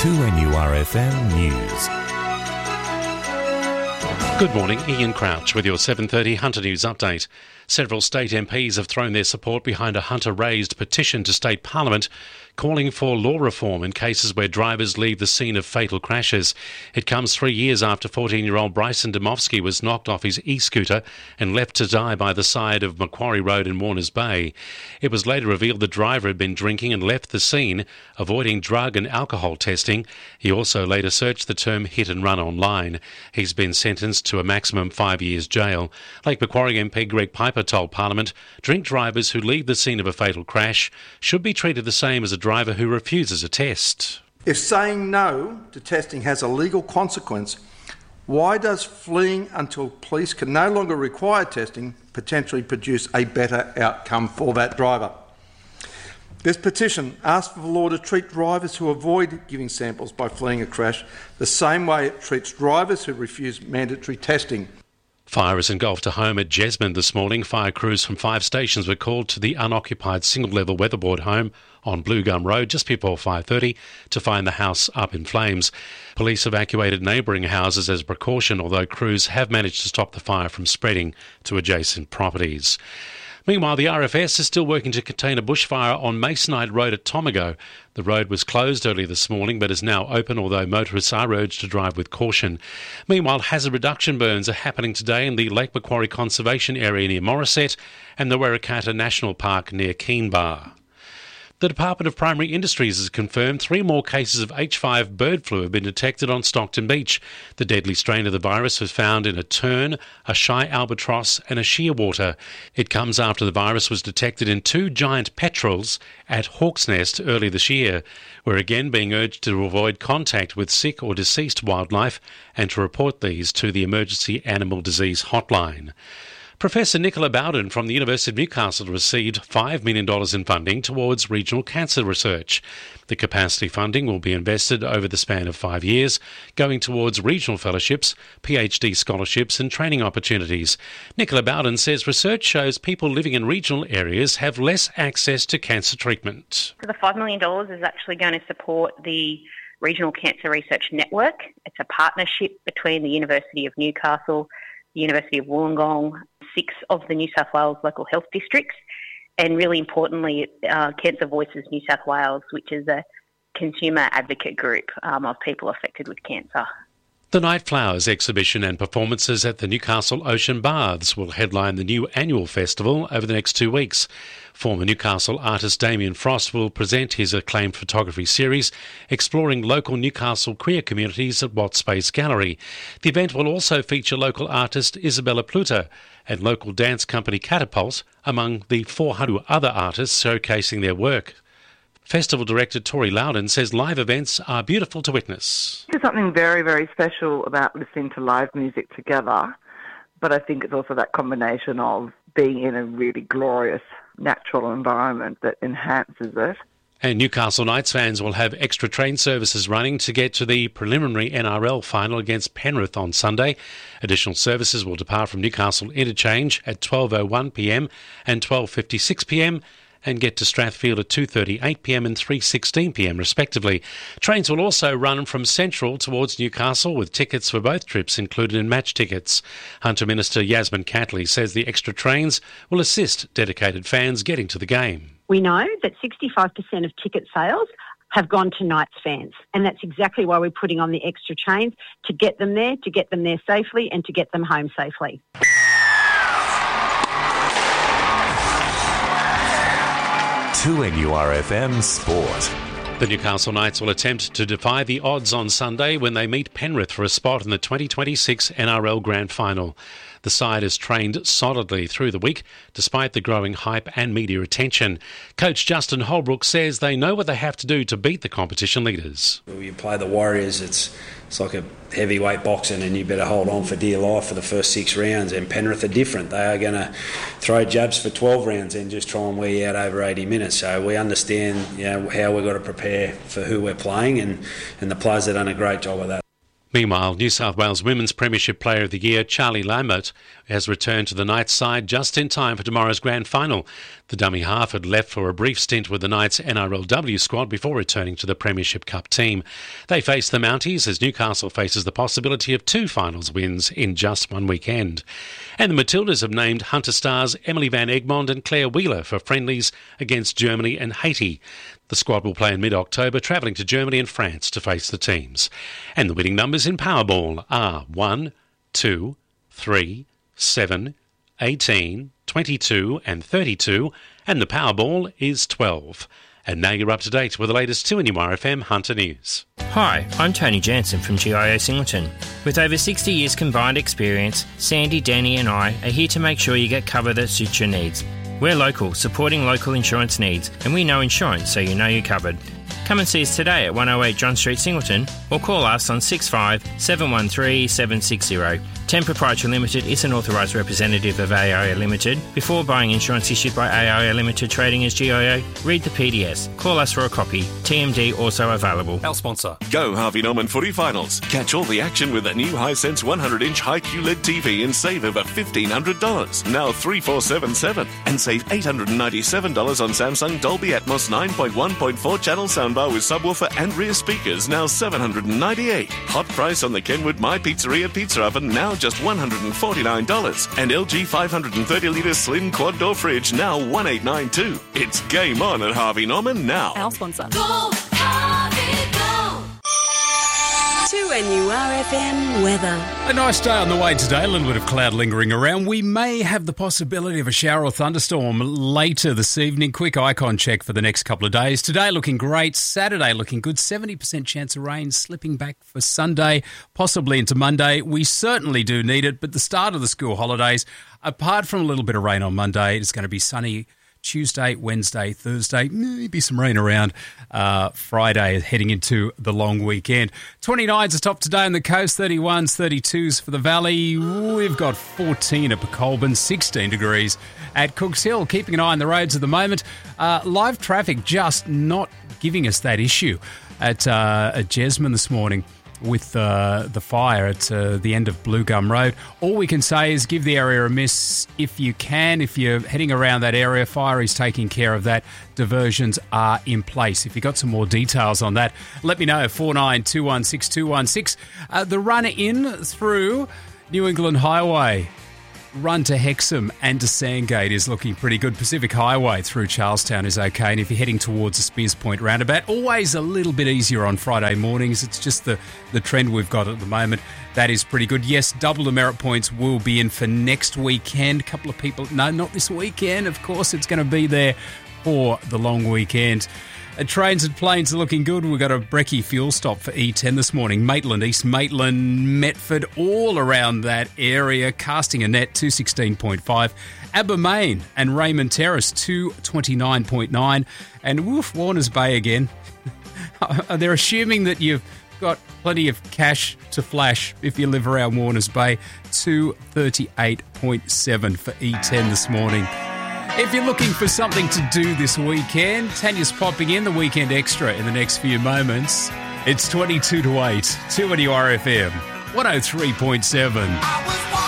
2NURFM News. Good morning, Ian Crouch with your 7:30 Hunter News update. Several state MPs have thrown their support behind a Hunter-raised petition to state parliament calling for law reform in cases where drivers leave the scene of fatal crashes. It comes 3 years after 14-year-old Bryson Dymowski was knocked off his e-scooter and left to die by the side of Macquarie Road in Warners Bay. It was later revealed the driver had been drinking and left the scene, avoiding drug and alcohol testing. He also later searched the term hit and run online. He's been sentenced to a maximum 5 years jail. Lake Macquarie MP Greg Piper told Parliament drink drivers who leave the scene of a fatal crash should be treated the same as a driver who refuses a test. If saying no to testing has a legal consequence, why does fleeing until police can no longer require testing potentially produce a better outcome for that driver? This petition asks for the law to treat drivers who avoid giving samples by fleeing a crash the same way it treats drivers who refuse mandatory testing. Fire has engulfed a home at Jesmond this morning. Fire crews from 5 stations were called to the unoccupied single-level weatherboard home on Blue Gum Road just before 5:30 to find the house up in flames. Police evacuated neighbouring houses as a precaution, although crews have managed to stop the fire from spreading to adjacent properties. Meanwhile, the RFS is still working to contain a bushfire on Masonite Road at Tomago. The road was closed early this morning but is now open, although motorists are urged to drive with caution. Meanwhile, hazard reduction burns are happening today in the Lake Macquarie Conservation Area near Morisset and the Werrikata National Park near Keenbar. The Department of Primary Industries has confirmed 3 more cases of H5 bird flu have been detected on Stockton Beach. The deadly strain of the virus was found in a tern, a shy albatross and a shearwater. It comes after the virus was detected in 2 giant petrels at Hawk's Nest early this year. We're again being urged to avoid contact with sick or deceased wildlife and to report these to the Emergency Animal Disease Hotline. Professor Nicola Bowden from the University of Newcastle received $5 million in funding towards regional cancer research. The capacity funding will be invested over the span of 5 years, going towards regional fellowships, PhD scholarships and training opportunities. Nicola Bowden says research shows people living in regional areas have less access to cancer treatment. So the $5 million is actually going to support the Regional Cancer Research Network. It's a partnership between the University of Newcastle, the University of Wollongong, 6 of the New South Wales local health districts, and really importantly, Cancer Voices New South Wales, which is a consumer advocate group of people affected with cancer. The Night Flowers exhibition and performances at the Newcastle Ocean Baths will headline the new annual festival over the next 2 weeks. Former Newcastle artist Damien Frost will present his acclaimed photography series exploring local Newcastle queer communities at Watts Space Gallery. The event will also feature local artist Isabella Pluta and local dance company Catapult among the 400 other artists showcasing their work. Festival Director Tori Loudon says live events are beautiful to witness. There's something very, very special about listening to live music together, but I think it's also that combination of being in a really glorious natural environment that enhances it. And Newcastle Knights fans will have extra train services running to get to the preliminary NRL final against Penrith on Sunday. Additional services will depart from Newcastle Interchange at 12:01pm and 12:56pm and get to Strathfield at 2:38pm and 3:16pm respectively. Trains will also run from Central towards Newcastle with tickets for both trips included in match tickets. Hunter Minister Yasmin Catley says the extra trains will assist dedicated fans getting to the game. We know that 65% of ticket sales have gone to Knights fans, and that's exactly why we're putting on the extra trains, to get them there safely and to get them home safely. To NURFM Sport. The Newcastle Knights will attempt to defy the odds on Sunday when they meet Penrith for a spot in the 2026 NRL Grand Final. The side has trained solidly through the week, despite the growing hype and media attention. Coach Justin Holbrook says they know what they have to do to beat the competition leaders. When you play the Warriors, it's like a heavyweight boxing, and you better hold on for dear life for the first 6 rounds. And Penrith are different. They are going to throw jabs for 12 rounds and just try and wear you out over 80 minutes. So we understand, how we've got to prepare for who we're playing, and the players have done a great job of that. Meanwhile, New South Wales Women's Premiership Player of the Year, Charlie Lambert, has returned to the Knights side just in time for tomorrow's grand final. The dummy half had left for a brief stint with the Knights NRLW squad before returning to the Premiership Cup team. They face the Mounties as Newcastle faces the possibility of 2 finals wins in just one weekend. And the Matildas have named Hunter stars Emily Van Egmond and Claire Wheeler for friendlies against Germany and Haiti. The squad will play in mid-October, travelling to Germany and France to face the teams. And the winning numbers in Powerball are 1, 2, 3, 7, 18, 22 and 32, and the Powerball is 12. And now you're up to date with the latest 2NURFM Hunter News. Hi, I'm Tony Jansen from GIO Singleton. With over 60 years combined experience, Sandy, Danny and I are here to make sure you get cover that suits your needs. We're local, supporting local insurance needs, and we know insurance, so you know you're covered. Come and see us today at 108 John Street, Singleton, or call us on 65 713 760. 10 Proprietary Limited is an authorised representative of AIA Limited. Before buying insurance issued by AIA Limited trading as GIO, read the PDS. Call us for a copy. TMD also available. Our sponsor. Go Harvey Norman Footy Finals. Catch all the action with a new Hisense 100-inch high QLED TV and save over $1,500. Now 3477. And save $897 on Samsung Dolby Atmos 9.1.4 channel soundbar with subwoofer and rear speakers, now $798. Hot price on the Kenwood My Pizzeria Pizza Oven, now just $149. And LG 530-litre slim quad door fridge, now $1,892. It's game on at Harvey Norman now. Our sponsor. Go, Harvey, go! 2NURFM weather. A nice day on the way today, a little bit of cloud lingering around. We may have the possibility of a shower or thunderstorm later this evening. Quick icon check for the next couple of days. Today looking great, Saturday looking good, 70% chance of rain, slipping back for Sunday, possibly into Monday. We certainly do need it, but the start of the school holidays, apart from a little bit of rain on Monday, it's going to be sunny Tuesday, Wednesday, Thursday, maybe some rain around Friday heading into the long weekend. 29's a top today on the coast, 31s, 32s for the valley. We've got 14 at Pecolbin, 16 degrees at Cooks Hill. Keeping an eye on the roads at the moment. Live traffic just not giving us that issue at Jesmond this morning with the fire at the end of Blue Gum Road. All we can say is give the area a miss if you can. If you're heading around that area, fire is taking care of that. Diversions are in place. If you've got some more details on that, let me know. 49216216. The run in through New England Highway, run to Hexham and to Sandgate is looking pretty good. Pacific Highway through Charlestown is okay. And if you're heading towards the Spears Point roundabout, always a little bit easier on Friday mornings. It's just the trend we've got at the moment. That is pretty good. Yes, double demerit points will be in for next weekend. A couple of people, no, not this weekend. Of course, it's going to be there for the long weekend. Trains and planes are looking good. We've got a brekkie fuel stop for E10 this morning. Maitland, East Maitland, Metford, all around that area. Casting a net, 216.5. Abermain and Raymond Terrace, 229.9. And Warners Bay again. They're assuming that you've got plenty of cash to flash if you live around Warners Bay, 238.7 for E10 this morning. If you're looking for something to do this weekend, Tanya's popping in the Weekend Extra in the next few moments. It's 22 to 8, 2NURFM, 103.7.